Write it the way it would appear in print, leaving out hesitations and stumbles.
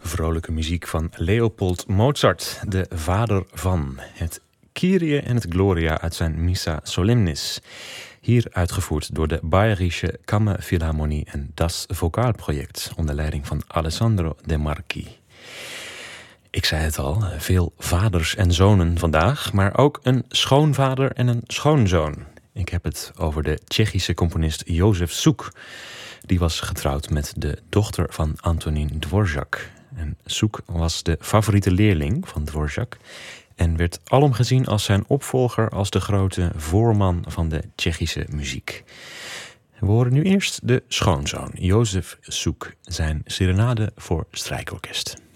vrolijke muziek van Leopold Mozart, de vader van het Kyrie en het Gloria uit zijn Missa Solemnis. Hier uitgevoerd door de Bayerische Kammerphilharmonie en Das Vokalproject onder leiding van Alessandro De Marchi. Ik zei het al, veel vaders en zonen vandaag, maar ook een schoonvader en een schoonzoon. Ik heb het over de Tsjechische componist Josef Suk. Die was getrouwd met de dochter van Antonín Dvořák. En Suk was de favoriete leerling van Dvořák en werd alom gezien als zijn opvolger als de grote voorman van de Tsjechische muziek. We horen nu eerst de schoonzoon, Josef Suk, zijn serenade voor strijkorkest.